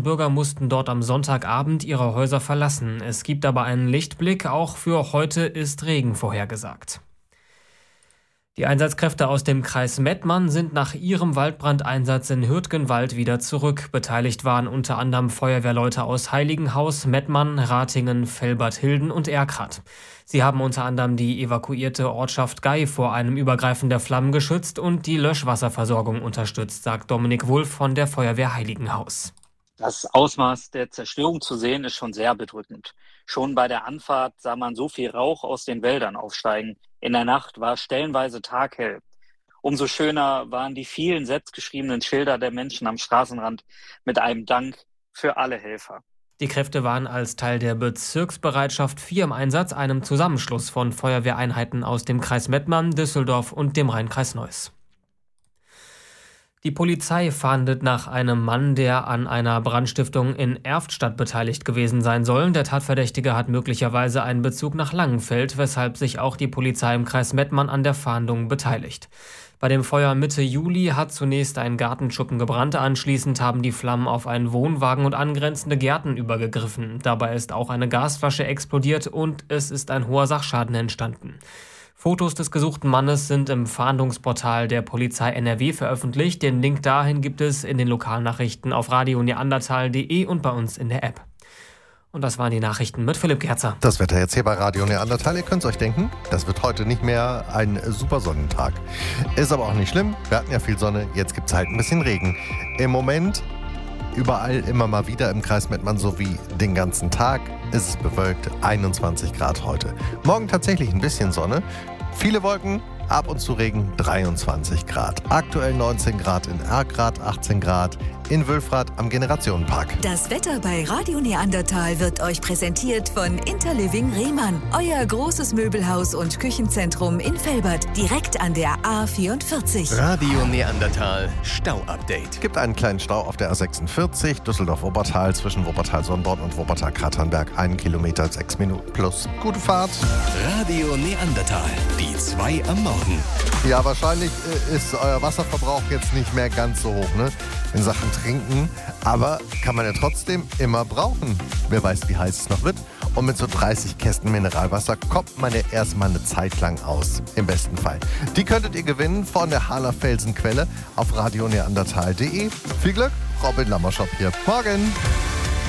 Bürger mussten dort am Sonntagabend ihre Häuser verlassen. Es gibt aber einen Lichtblick, auch für heute ist Regen vorhergesagt. Die Einsatzkräfte aus dem Kreis Mettmann sind nach ihrem Waldbrandeinsatz in Hürtgenwald wieder zurück. Beteiligt waren unter anderem Feuerwehrleute aus Heiligenhaus, Mettmann, Ratingen, Velbert-Hilden und Erkrath. Sie haben unter anderem die evakuierte Ortschaft Gay vor einem Übergreifen der Flammen geschützt und die Löschwasserversorgung unterstützt, sagt Dominik Wulff von der Feuerwehr Heiligenhaus. Das Ausmaß der Zerstörung zu sehen, ist schon sehr bedrückend. Schon bei der Anfahrt sah man so viel Rauch aus den Wäldern aufsteigen. In der Nacht war stellenweise taghell. Umso schöner waren die vielen selbstgeschriebenen Schilder der Menschen am Straßenrand mit einem Dank für alle Helfer. Die Kräfte waren als Teil der Bezirksbereitschaft 4 im Einsatz, einem Zusammenschluss von Feuerwehreinheiten aus dem Kreis Mettmann, Düsseldorf und dem Rhein-Kreis Neuss. Die Polizei fahndet nach einem Mann, der an einer Brandstiftung in Erftstadt beteiligt gewesen sein soll. Der Tatverdächtige hat möglicherweise einen Bezug nach Langenfeld, weshalb sich auch die Polizei im Kreis Mettmann an der Fahndung beteiligt. Bei dem Feuer Mitte Juli hat zunächst ein Gartenschuppen gebrannt. Anschließend haben die Flammen auf einen Wohnwagen und angrenzende Gärten übergegriffen. Dabei ist auch eine Gasflasche explodiert und es ist ein hoher Sachschaden entstanden. Fotos des gesuchten Mannes sind im Fahndungsportal der Polizei NRW veröffentlicht. Den Link dahin gibt es in den Lokalnachrichten auf radioneandertal.de und bei uns in der App. Und das waren die Nachrichten mit Philipp Gerzer. Das Wetter jetzt hier bei Radio Neandertal. Ihr könnt es euch denken, das wird heute nicht mehr ein super Sonnentag. Ist aber auch nicht schlimm. Wir hatten ja viel Sonne, jetzt gibt es halt ein bisschen Regen. Im Moment überall immer mal wieder im Kreis Mettmann sowie den ganzen Tag ist es bewölkt, 21 Grad heute. Morgen tatsächlich ein bisschen Sonne, viele Wolken, ab und zu Regen, 23 Grad. Aktuell 19 Grad in Erkrath, 18 Grad in Wülfrath am Generationenpark. Das Wetter bei Radio Neandertal wird euch präsentiert von Interliving Rehmann. Euer großes Möbelhaus und Küchenzentrum in Velbert, direkt an der A44. Radio Neandertal Stau-Update. Gibt einen kleinen Stau auf der A46, Düsseldorf-Wuppertal, zwischen Wuppertal-Sonnborn und Wuppertal-Kraternberg. 1 Kilometer, 6 Minuten plus. Gute Fahrt. Radio Neandertal, die 2 am Morgen. Ja, wahrscheinlich ist euer Wasserverbrauch jetzt nicht mehr ganz so hoch, ne? In Sachen Trinken. Aber kann man ja trotzdem immer brauchen. Wer weiß, wie heiß es noch wird. Und mit so 30 Kästen Mineralwasser kommt man ja erstmal eine Zeit lang aus. Im besten Fall. Die könntet ihr gewinnen von der Hahler Felsenquelle auf radioneandertal.de. Viel Glück, Robin Lammerschop hier. Morgen!